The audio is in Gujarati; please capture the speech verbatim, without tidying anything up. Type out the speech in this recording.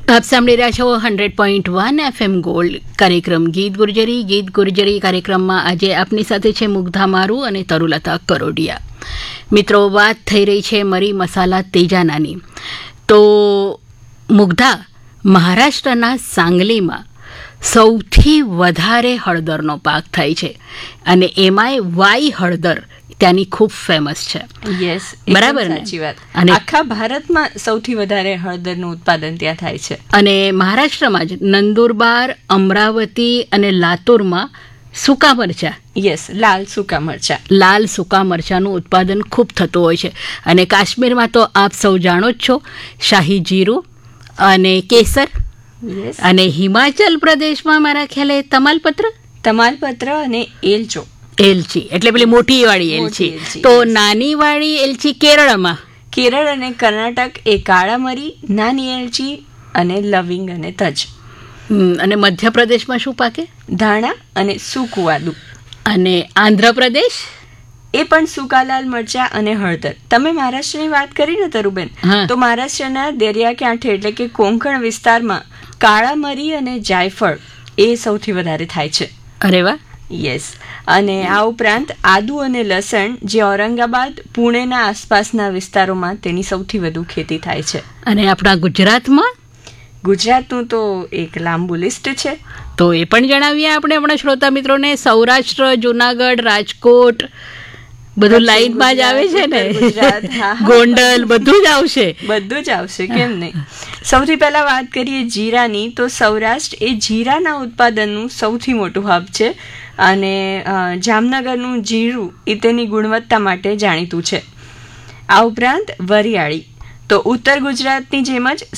આપ સાંભળી રહ્યા છો hundred point one FM gold કાર્યક્રમ ગીત ગુર્જરી. ગીત ગુર્જરી કાર્યક્રમમાં આજે આપની સાથે છે મુગ્ધા મારુ અને તરુલતા કરોડિયા. મિત્રો, વાત થઈ રહી છે મરી મસાલા તેજાનાની. તો મુગ્ધા, મહારાષ્ટ્રના સાંગલીમાં સૌથી વધારે હળદરનો પાક થાય છે અને એમાંય વાઈ હળદર ત્યાંની ખૂબ ફેમસ છે. યસ, બરાબર ને? સાચી વાત. અને આખા ભારતમાં સૌથી વધારે હળદરનું ઉત્પાદન ત્યાં થાય છે. અને મહારાષ્ટ્રમાં જ નંદુરબાર, અમરાવતી અને લાતુરમાં સૂકા મરચા, યસ, લાલ સૂકા મરચા, લાલ સૂકા મરચાનું ઉત્પાદન ખૂબ થતું હોય છે. અને કાશ્મીરમાં તો આપ સૌ જાણો જ છો, શાહી જીરું અને કેસર. યસ. અને હિમાચલ પ્રદેશમાં મારા ખ્યાલે તમાલપત્ર, તમાલપત્ર અને એલચો, એલચી એટલે પેલી મોટી વાળી એલચી. મોટી એલચી, તો yes. નાની વાળી એલચી કેરળમાં, કેરળ અને કર્ણાટક એ કાળા મરી, નાની એલચી અને લવિંગ અને તજ. હમ, અને મધ્યપ્રદેશમાં શું પાકે? ધાણા અને સૂકું આદુ. અને આંધ્રપ્રદેશ એ પણ સૂકા લાલ મરચા અને હળદર. તમે મહારાષ્ટ્રની વાત કરી ને તરુબેન, હા. તો મહારાષ્ટ્રના દરિયા કાંઠે એટલે કે કોંકણ વિસ્તારમાં કાળા મરી અને જાયફળ એ સૌથી વધારે થાય છે. અરે વાહ. યસ. અને આ ઉપરાંત આદુ અને લસણ જે ઔરંગાબાદ, પુણેના આસપાસના વિસ્તારોમાં તેની સૌથી વધુ ખેતી થાય છે. અને આપણા ગુજરાતમાં? ગુજરાતનું તો એક લાંબુ લિસ્ટ છે, તો એ પણ જણાવીએ આપણે આપણા શ્રોતા મિત્રોને. સૌરાષ્ટ્ર, જુનાગઢ, રાજકોટ બધું લાઈનમાં જ આવે છે ને? ગુજરાત, હા, હા. ગોંડલ બધું જ આવશે. બધું જ આવશે, કેમ નહીં. સૌથી પહેલા વાત કરીએ જીરાની, તો સૌરાષ્ટ્ર એ જીરાના ઉત્પાદનનું સૌથી મોટું હબ છે. અને અ, જામનગરનું જીરું એ તેની ગુણવત્તા માટે જાણીતું છે. આ ઉપરાંત વરિયાળી, તો ઉત્તર ગુજરાતની જેમ જ